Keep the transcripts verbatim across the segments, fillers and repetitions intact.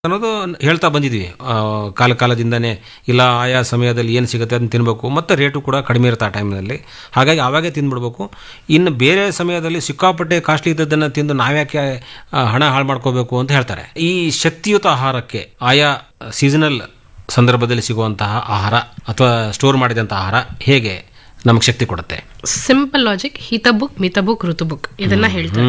ಅನ್ನೋದು ಹೇಳ್ತಾ ಬಂದಿದ್ವಿ ಕಾಲ ಕಾಲದಿಂದನೇ. ಇಲ್ಲ ಆಯಾ ಸಮಯದಲ್ಲಿ ಏನು ಸಿಗುತ್ತೆ ಅದನ್ನ ತಿನ್ನಬೇಕು, ಮತ್ತು ರೇಟು ಕೂಡ ಕಡಿಮೆ ಇರುತ್ತೆ ಆ ಟೈಮ್ನಲ್ಲಿ. ಹಾಗಾಗಿ ಆವಾಗೇ ತಿಂದ್ಬಿಡ್ಬೇಕು. ಇನ್ನು ಬೇರೆ ಸಮಯದಲ್ಲಿ ಸಿಕ್ಕಾಪಟ್ಟೆ ಕಾಸ್ಟ್ಲಿ ಇದ್ದದ್ದನ್ನು ತಿಂದು ನಾವ್ಯಾಕೆ ಹಣ ಹಾಳು ಮಾಡ್ಕೋಬೇಕು ಅಂತ ಹೇಳ್ತಾರೆ. ಈ ಶಕ್ತಿಯುತ ಆಹಾರಕ್ಕೆ ಆಯಾ ಸೀಸನಲ್ ಸಂದರ್ಭದಲ್ಲಿ ಸಿಗುವಂತಹ ಆಹಾರ ಅಥವಾ ಸ್ಟೋರ್ ಮಾಡಿದಂಥ ಆಹಾರ ಹೇಗೆ ನಮಗೆ ಶಕ್ತಿ ಕೊಡುತ್ತೆ? ಸಿಂಪಲ್ ಲಾಜಿಕ್, ಹಿತಬುಕ್ ಮಿತಬುಕ್ ಋತುಬುಕ್ ಇದನ್ನ ಹೇಳ್ತಾರೆ.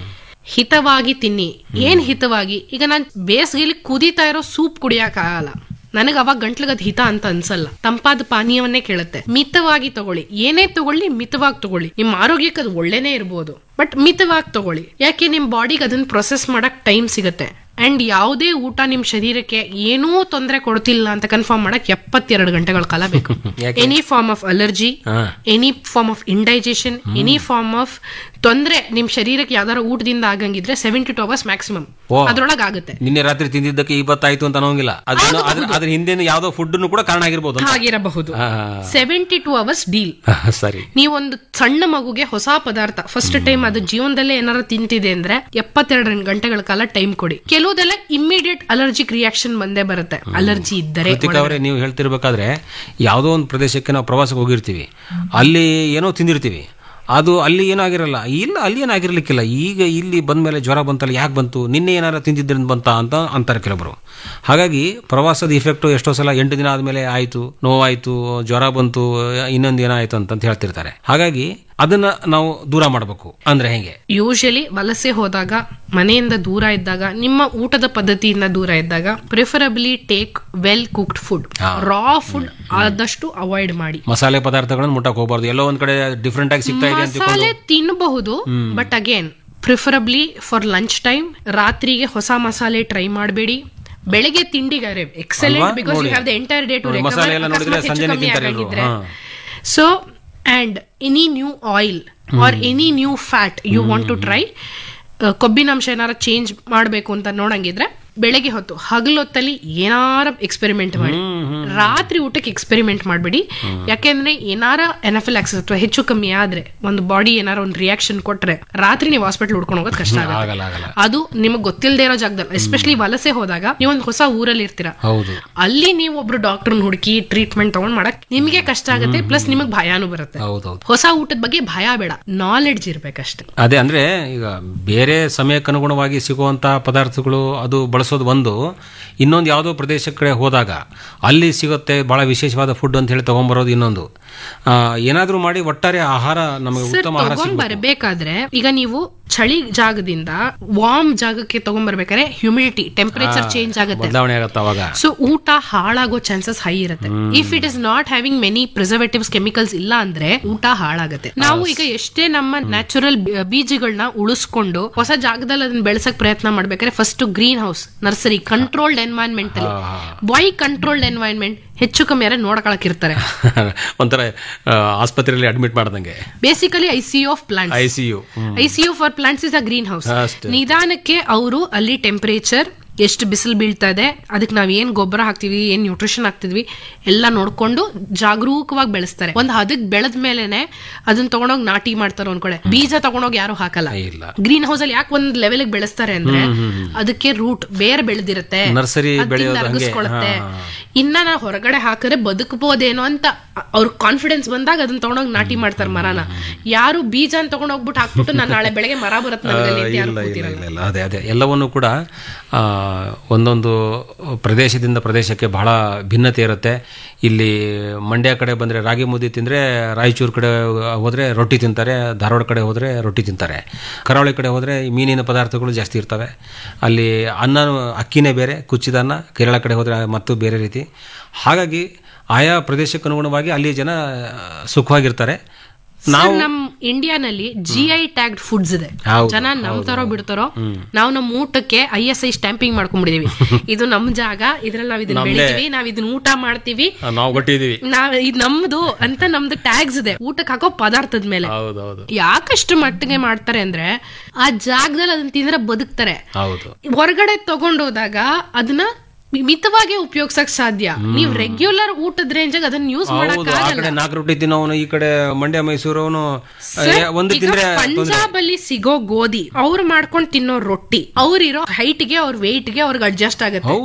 ಹಿತವಾಗಿ ತಿನ್ನಿ. ಏನ್ ಹಿತವಾಗಿ? ಈಗ ನಾನ್ ಬೇಸಿಗೆಲಿ ಕುದೀತಾ ಇರೋ ಸೂಪ್ ಕುಡಿಯಕ್ ಆಗಲ್ಲ, ನನಗೆ ಅವಾಗ ಗಂಟ್ಲಗದ್ ಹಿತ ಅಂತ ಅನ್ಸಲ್ಲ. ತಂಪಾದ ಪಾನೀಯವನ್ನೇ ಕೇಳುತ್ತೆ. ಮಿತವಾಗಿ ತಗೊಳ್ಳಿ. ಏನೇ ತಗೊಳ್ಳಿ ಮಿತವಾಗಿ ತಗೊಳ್ಳಿ. ನಿಮ್ಮ ಆರೋಗ್ಯಕ್ಕೆ ಅದು ಒಳ್ಳೆನೇ ಇರ್ಬೋದು, ಬಟ್ ಮಿತವಾಗಿ ತಗೊಳ್ಳಿ. ಯಾಕೆ ನಿಮ್ ಬಾಡಿಗೆ ಅದನ್ನ ಪ್ರೊಸೆಸ್ ಮಾಡಕ್ ಟೈಮ್ ಸಿಗುತ್ತೆ. ಅಂಡ್ ಯಾವುದೇ ಊಟ ನಿಮ್ ಶರೀರಕ್ಕೆ ಏನೂ ತೊಂದರೆ ಕೊಡ್ತಿಲ್ಲ ಅಂತ ಕನ್ಫರ್ಮ್ ಮಾಡಕ್ ಎಪ್ಪತ್ತೆರಡು ಗಂಟೆಗಳ ಕಾಲ ಬೇಕು. Any form of allergy, any form of indigestion, any form of ತೊಂದರೆ ನಿಮ್ ಶರೀರಕ್ಕೆ ಯಾವ್ದಾರ ಊಟದಿಂದ ಆಗಂಗಿದ್ರೆ ಸೆವೆಂಟಿ ಟು ಅವರ್ಸ್ ಮ್ಯಾಕ್ಸಿಮಮ್ ಅದ್ರೊಳಗೆ ಆಗುತ್ತೆ. ನಿನ್ನೆ ರಾತ್ರಿ ತಿಂದಿದ್ದಕ್ಕೆ ಇವತ್ತಾಯ್ತು ಅಂತ ಅನ್ನೋಂಗಿಲ್ಲ. ಅದ್ರ ಹಿಂದೆ ಯಾವ್ದೋ ಫುಡ್ ಕೂಡ ಕಾರಣ ಆಗಿರ್ಬೋದು ಆಗಿರಬಹುದು. Seventy two hours deal. ಸರಿ, ನೀವೊಂದು ಸಣ್ಣ ಮಗುಗೆ ಹೊಸ ಪದಾರ್ಥ ಫಸ್ಟ್ ಟೈಮ್ ಅದು ಜೀವನದಲ್ಲೇ ಏನಾರು ತಿಂತಿದೆ ಅಂದ್ರೆ ಎಪ್ಪತ್ತೆರಡು ಗಂಟೆಗಳ ಕಾಲ ಟೈಮ್ ಕೊಡಿ. ಕೆಲವುದೆಲ್ಲ ಇಮ್ಮಿಡಿಯೇಟ್ ಅಲರ್ಜಿಕ್ ರಿಯಾಕ್ಷನ್ ಬಂದೇ ಬರುತ್ತೆ, ಅಲರ್ಜಿ ಇದ್ದರೆ. ನೀವು ಹೇಳ್ತಿರ್ಬೇಕಾದ್ರೆ ಯಾವುದೋ ಒಂದು ಪ್ರದೇಶಕ್ಕೆ ನಾವು ಪ್ರವಾಸಕ್ಕೆ ಹೋಗಿರ್ತೀವಿ, ಅಲ್ಲಿ ಏನೋ ತಿಂದಿರ್ತೀವಿ, ಅದು ಅಲ್ಲಿ ಏನಾಗಿರಲ್ಲ. ಇಲ್ಲ, ಅಲ್ಲಿ ಏನಾಗಿರ್ಲಿಕ್ಕಿಲ್ಲ. ಈಗ ಇಲ್ಲಿ ಬಂದ ಮೇಲೆ ಜ್ವರ ಬಂತಲ್ಲ, ಯಾಕೆ ಬಂತು, ನಿನ್ನೆ ಏನಾರ ತಿಂದಿದ್ದರಿಂದ ಬಂತ ಅಂತ ಅಂತಾರೆ ಕೆಲವರು. ಹಾಗಾಗಿ ಪ್ರವಾಸದ ಇಫೆಕ್ಟು ಎಷ್ಟೋ ಸಲ ಎಂಟು ದಿನ ಆದಮೇಲೆ ಆಯಿತು, ನೋವಾಯಿತು, ಜ್ವರ ಬಂತು, ಇನ್ನೊಂದು ಏನಾಯಿತು ಅಂತ ಹೇಳ್ತಿರ್ತಾರೆ. ಹಾಗಾಗಿ ಅದನ್ನ ನಾವು ದೂರ ಮಾಡಬೇಕು. ಅಂದ್ರೆ ಹೆಂಗೆ? ಯೂಶಲಿ ವಲಸೆ ಹೋದಾಗ, ಮನೆಯಿಂದ ದೂರ ಇದ್ದಾಗ, ನಿಮ್ಮ ಊಟದ ಪದ್ಧತಿಯಿಂದ ದೂರ ಇದ್ದಾಗ preferably take well cooked food. ರಾ ಫುಡ್ ಆದಷ್ಟು ಅವಾಯ್ಡ್ ಮಾಡಿ. ಮಸಾಲೆ ಪದಾರ್ಥಗಳನ್ನು ಮುಟ್ಟಕ್ಕೆ ಹೋಗಬಾರ್ದು. ಎಲ್ಲೋ ಒಂದ್ ಕಡೆ ಡಿಫ್ರೆಂಟ್ ಆಗಿ ಸಿಗ್ತಾ ಇದೆ. ಮಸಾಲೆ ತಿನ್ನಬಹುದು, but again preferably for lunch time. ರಾತ್ರಿಗೆ ಹೊಸ ಮಸಾಲೆ ಟ್ರೈ ಮಾಡಬೇಡಿ. ಬೆಳಗ್ಗೆ ತಿಂಡಿಗಾರೆ excellent, because you have the entire day to recover. So and any new oil or any new fat you want to try, ಕೊಬ್ಬಿನಾಂಶ ಏನಾರ ಚೇಂಜ್ ಮಾಡಬೇಕು ಅಂತ ನೋಡಂಗಿದ್ರೆ ಬೆಳಗ್ಗೆ ಹೊತ್ತು, ಹಗಲೊತ್ತಲ್ಲಿ ಏನಾರ ಎಕ್ಸ್ಪೆರಿಮೆಂಟ್ ಮಾಡಿ. ರಾತ್ರಿ ಊಟಕ್ಕೆ ಎಕ್ಸ್ಪೆರಿಮೆಂಟ್ ಮಾಡಬೇಡಿ. ಯಾಕೆಂದ್ರೆ ಏನಾರ ಎನಫಿಲಾಕ್ಸಿಸ್ ಅಥವಾ ಹೆಚ್ಚು ಕಮ್ಮಿ ಆದ್ರೆ, ಒಂದು ಬಾಡಿ ಏನಾರ ಒಂದು ರಿಯಾಕ್ಷನ್ ಕೊಟ್ರೆ ರಾತ್ರಿ ನೀವು ಹಾಸ್ಪಿಟಲ್ ಹುಡ್ಕೊಂಡು ಹೋಗೋದು ಕಷ್ಟ ಆಗುತ್ತೆ. ಅದು ನಿಮಗೆ ಗೊತ್ತಿಲ್ಲದೆ ಇರೋ ಜಾಗದಲ್ಲಿ, ಎಸ್ಪೆಷಲಿ ವಲಸೆ ಹೋದಾಗ ನೀವೊಂದು ಹೊಸ ಊರಲ್ಲಿ ಇರ್ತೀರಾ, ಅಲ್ಲಿ ನೀವು ಒಬ್ರು ಡಾಕ್ಟರ್ ಹುಡುಕಿ ಟ್ರೀಟ್ಮೆಂಟ್ ತಗೊಂಡ್ ಮಾಡಕ್ ನಿಮಗೆ ಕಷ್ಟ ಆಗುತ್ತೆ. ಪ್ಲಸ್ ನಿಮಗೆ ಭಯಾನು ಬರುತ್ತೆ. ಹೊಸ ಊಟದ ಬಗ್ಗೆ ಭಯ ಬೇಡ, ನಾಲೆಡ್ಜ್ ಇರ್ಬೇಕಷ್ಟೇ. ಅದೇ ಅಂದ್ರೆ ಈಗ ಬೇರೆ ಸಮಯಕ್ಕೆ ಅನುಗುಣವಾಗಿ ಸಿಗುವಂತ ಪದಾರ್ಥಗಳು ಅದು ಬಳಸೋದು ಒಂದು, ಇನ್ನೊಂದು ಯಾವುದೋ ಪ್ರದೇಶ ಕಡೆ ಹೋದಾಗ ಅಲ್ಲಿ ಸಿಗುತ್ತೆ ಬಹಳ ವಿಶೇಷವಾದ ಫುಡ್ ಅಂತ ಹೇಳಿ ತಗೊಂಡ್ಬರೋದು ಇನ್ನೊಂದು. ಏನಾದ್ರೂ ಮಾಡಿ ಒಟ್ಟಾರೆ ಆಹಾರ ನಮಗೆ ಉತ್ತಮ ಆಹಾರ ಬರಬೇಕಾದ್ರೆ, ಈಗ ನೀವು ಚಳಿ ಜಾಗದಿಂದ ವಾರ್ಮ್ ಜಾಗಕ್ಕೆ ತಗೊಂಡ್ಬರ್ಬೇಕಾದ್ರೆ ಹ್ಯೂಮಿಡಿಟಿ, ಟೆಂಪರೇಚರ್ ಚೇಂಜ್ ಆಗುತ್ತೆ, ಬದಲಾವಣೆ ಆಗುತ್ತೆ ಅವಾಗ. ಸೊ ಊಟ ಹಾಳಾಗೋ ಚಾನ್ಸಸ್ ಹೈ ಇರುತ್ತೆ. If it is not having many preservatives, chemicals ಇಲ್ಲ ಅಂದ್ರೆ ಊಟ ಹಾಳಾಗುತ್ತೆ. ನಾವು ಈಗ ಎಷ್ಟೇ ನಮ್ಮ ನ್ಯಾಚುರಲ್ ಬೀಜಗಳನ್ನ ಉಳಿಸ್ಕೊಂಡು ಹೊಸ ಜಾಗದಲ್ಲಿ ಅದನ್ನ ಬೆಳೆಸಕ್ ಪ್ರಯತ್ನ ಮಾಡ್ಬೇಕಾದ್ರೆ first green house, nursery, controlled environment ಅಲ್ಲಿ. Y controlled environment? ಹೆಚ್ಚು ಕಮ್ಮಿ ಯಾರು ನೋಡಕ್ ಇರ್ತಾರೆ, ಒಂಥರ ಆಸ್ಪತ್ರೆಯಲ್ಲಿ ಅಡ್ಮಿಟ್ ಮಾಡ್ದಂಗೆ. Basically ICU of plants. ICU ICU for plants is a green house. ನಿಧಾನಕ್ಕೆ ಅವರು ಅಲ್ಲಿ ಟೆಂಪರೇಚರ್ ಎಷ್ಟು ಬಿಸಿಲು ಬೀಳ್ತಾ ಇದೆ, ಅದಕ್ಕೆ ನಾವ್ ಏನ್ ಗೊಬ್ಬರ ಹಾಕ್ತಿವಿ, ಏನ್ ನ್ಯೂಟ್ರಿಷನ್ ಹಾಕ್ತಿದ್ವಿ ಎಲ್ಲ ನೋಡ್ಕೊಂಡು ಜಾಗರೂಕವಾಗಿ ಬೆಳೆಸ್ತಾರೆ. ಒಂದ್ ಹದಕ್ ಬೆಳೆದ ಮೇಲೆನೆ ಅದನ್ನ ತಗೊಂಡೋಗಿ ನಾಟಿ ಮಾಡ್ತಾರ. ಒಂದ್ ಕಡೆ ಬೀಜ ತಗೊಂಡೋಗಿ ಯಾರು ಹಾಕಲ್ಲ. ಗ್ರೀನ್ ಹೌಸ್ ಅಲ್ಲಿ ಯಾಕೆ ಒಂದ್ ಲೆವೆಲ್ ಬೆಳೆಸ್ತಾರೆ ಅಂದ್ರೆ ಅದಕ್ಕೆ ರೂಟ್ ಬೇರೆ ಬೆಳೆದಿರುತ್ತೆ, ನರ್ಸರಿ ಅರಗಿಸ್ಕೊಳತ್ತೆ. ಇನ್ನ ನಾ ಹೊರಗಡೆ ಹಾಕಿದ್ರೆ ಬದುಕಬಹುದೇನೋ ಅಂತ ಅವ್ರ ಕಾನ್ಫಿಡೆನ್ಸ್ ಬಂದಾಗ ಅದನ್ನ ತಗೊಂಡೋಗಿ ನಾಟಿ ಮಾಡ್ತಾರೆ ಮರನ. ಯಾರು ಬೀಜ ತಗೊಂಡೋಗ್ಬಿಟ್ಟು ಹಾಕ್ಬಿಟ್ಟು ನಾನು ನಾಳೆ ಬೆಳಗ್ಗೆ ಮರ ಬರುತ್ತೆ ಅದೇ ಅದೇ ಎಲ್ಲವನ್ನೂ ಕೂಡ ಒಂದೊಂದು ಪ್ರದೇಶದಿಂದ ಪ್ರದೇಶಕ್ಕೆ ಬಹಳ ಭಿನ್ನತೆ ಇರುತ್ತೆ. ಇಲ್ಲಿ ಮಂಡ್ಯ ಕಡೆ ಬಂದರೆ ರಾಗಿ ಮುದ್ದೆ ತಿಂದರೆ, ರಾಯಚೂರು ಕಡೆ ಹೋದರೆ ರೊಟ್ಟಿ ತಿಂತಾರೆ, ಧಾರವಾಡ ಕಡೆ ಹೋದರೆ ರೊಟ್ಟಿ ತಿಂತಾರೆ, ಕರಾವಳಿ ಕಡೆ ಹೋದರೆ ಮೀನಿನ ಪದಾರ್ಥಗಳು ಜಾಸ್ತಿ ಇರ್ತವೆ. ಅಲ್ಲಿ ಅನ್ನ ಅಕ್ಕಿನೇ ಬೇರೆ, ಕುಚ್ಚಿದ ಅನ್ನ. ಕೇರಳ ಕಡೆ ಹೋದರೆ ಮತ್ತು ಬೇರೆ ರೀತಿ. ಹಾಗಾಗಿ ಆಯಾ ಪ್ರದೇಶಕ್ಕೆ ಅನುಗುಣವಾಗಿ ಅಲ್ಲಿ ಜನ ಸುಖವಾಗಿರ್ತಾರೆ. ನಾವು ನಮ್ ಇಂಡಿಯಾನಲ್ಲಿ ಜಿ ಐ ಟ್ಯಾಗ್ಡ್ ಫುಡ್ಸ್ ಇದೆ. ಜನ ನಂಬ್ತಾರೋ ಬಿಡ್ತಾರೋ, ನಾವು ನಮ್ಮ ಊಟಕ್ಕೆ ಐ ಎಸ್ ಐ ಸ್ಟ್ಯಾಂಪಿಂಗ್ ಮಾಡ್ಕೊಂಡ್ಬಿಡಿದೀವಿ. ಇದು ನಮ್ ಜಾಗ, ಇದ್ರಲ್ಲಿ ನಾವ್ ಇದನ್ನ ಬೆಳಿತೀವಿ, ನಾವ್ ಇದನ್ನ ಊಟ ಮಾಡ್ತೀವಿ, ನಾವ್ ಇದು ನಮ್ದು ಅಂತ ನಮ್ದು ಟ್ಯಾಗ್ಸ್ ಇದೆ ಊಟಕ್ಕೆ ಹಾಕೋ ಪದಾರ್ಥದ ಮೇಲೆ. ಯಾಕಷ್ಟು ಮಟ್ಟಿಗೆ ಮಾಡ್ತಾರೆ ಅಂದ್ರೆ ಆ ಜಾಗದಲ್ಲಿ ಅದನ್ನ ತಿಂದ್ರೆ ಬದುಕ್ತಾರೆ. ಹೊರಗಡೆ ತಗೊಂಡೋದಾಗ ಅದನ್ನ ಮಿತವಾಗಿ ಉಪಯೋಗಿಸಕ್ ಸಾಧ್ಯ. ನೀವ್ ರೆಗ್ಯುಲರ್ ಊಟದ ರೇಂಜ್ ಅದನ್ನ ಯೂಸ್ ಮಾಡಕ್ ಆ ಕಡೆ ನಾಲ್ಕು ರೊಟ್ಟಿ ತಿನ್ನೋನು ಈ ಕಡೆ ಮಂಡ್ಯ ಮೈಸೂರು ಅವನು ಒಂದು ತಿಂದ್ರೆ ಪಂಜಾಬ್ ಅಲ್ಲಿ ಸಿಗೋ ಗೋಧಿ ಅವ್ರು ಮಾಡ್ಕೊಂಡ್ ತಿನ್ನೋ ರೊಟ್ಟಿ ಅವ್ರಿರೋ ಹೈಟ್ ಗೆ ಅವ್ರ ವೆಯ್ಟ್ ಗೆ ಅವ್ರಿಗೆ ಅಡ್ಜಸ್ಟ್ ಆಗುತ್ತೆ.